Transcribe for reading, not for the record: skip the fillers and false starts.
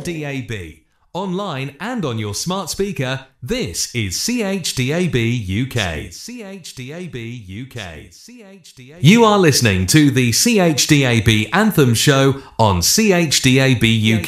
DAB. Online and on your smart speaker, this is CHDAB UK. CHDAB UK. You are listening to the CHDAB Anthem Show on CHDAB UK.